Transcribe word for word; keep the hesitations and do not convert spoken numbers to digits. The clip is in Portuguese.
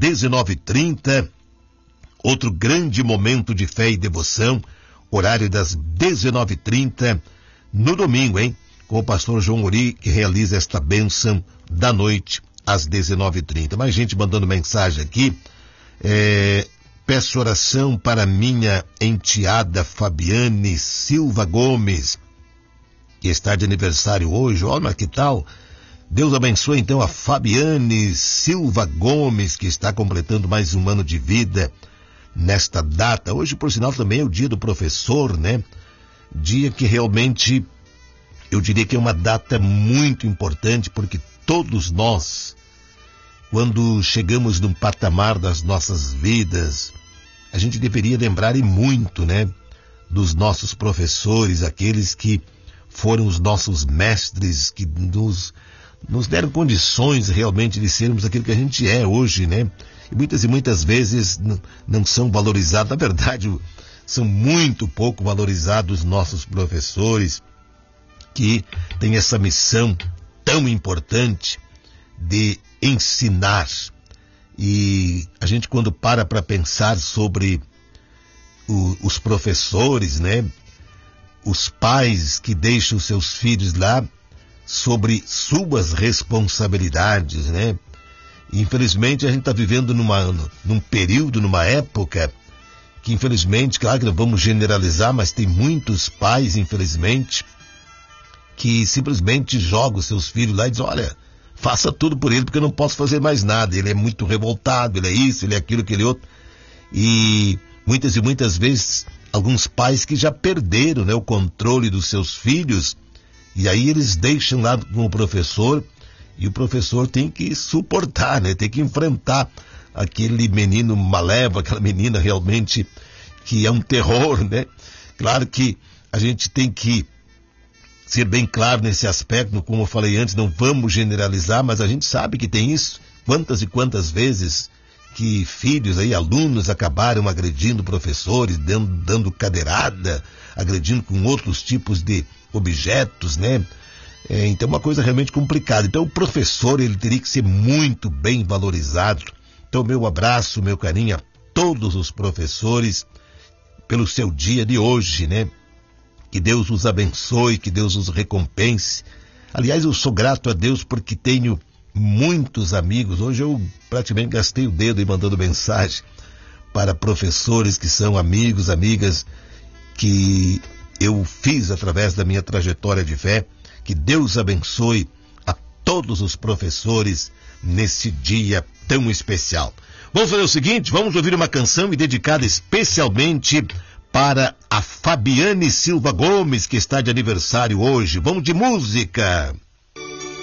dezenove e trinta, outro grande momento de fé e devoção, horário das dezenove e trinta, no domingo, hein? Com o pastor João Ori, que realiza esta bênção da noite às dezenove e trinta. Mais gente mandando mensagem aqui. É, peço oração para minha enteada Fabiane Silva Gomes, que está de aniversário hoje. Olha que tal? Deus abençoe então a Fabiane Silva Gomes, que está completando mais um ano de vida nesta data. Hoje, por sinal, também é o dia do professor, né? Dia que realmente eu diria que é uma data muito importante, porque todos nós, quando chegamos num patamar das nossas vidas, a gente deveria lembrar e muito, né? Dos nossos professores, aqueles que foram os nossos mestres, que nos, nos deram condições realmente de sermos aquilo que a gente é hoje, né? E muitas e muitas vezes n- não são valorizados. Na verdade, são muito pouco valorizados nossos professores, que têm essa missão tão importante de ensinar. E a gente, quando para para pensar sobre o, os professores, né? Os pais que deixam seus filhos lá, sobre suas responsabilidades, né? Infelizmente a gente está vivendo numa, num período, numa época que infelizmente, claro que não vamos generalizar, mas tem muitos pais, infelizmente, que simplesmente jogam seus filhos lá e dizem, olha, faça tudo por ele porque eu não posso fazer mais nada, ele é muito revoltado, ele é isso, ele é aquilo, aquele outro. E muitas e muitas vezes alguns pais que já perderam, né, o controle dos seus filhos, e aí eles deixam lá com o professor, e o professor tem que suportar, né, tem que enfrentar aquele menino malévolo, aquela menina realmente que é um terror, né? Claro que a gente tem que ser bem claro nesse aspecto, como eu falei antes, não vamos generalizar, mas a gente sabe que tem isso. Quantas e quantas vezes que filhos aí, alunos, acabaram agredindo professores, dando, dando cadeirada, agredindo com outros tipos de objetos, né? É, então é uma coisa realmente complicada. Então o professor, ele teria que ser muito bem valorizado. Então meu abraço, meu carinho a todos os professores pelo seu dia de hoje, né? Que Deus os abençoe, que Deus os recompense. Aliás, eu sou grato a Deus porque tenho muitos amigos. Hoje eu praticamente gastei o dedo e mandando mensagem para professores que são amigos, amigas que eu fiz através da minha trajetória de fé. Que Deus abençoe a todos os professores nesse dia tão especial. Vamos fazer o seguinte, vamos ouvir uma canção e dedicada especialmente para a Fabiane Silva Gomes, que está de aniversário hoje. Vamos de música!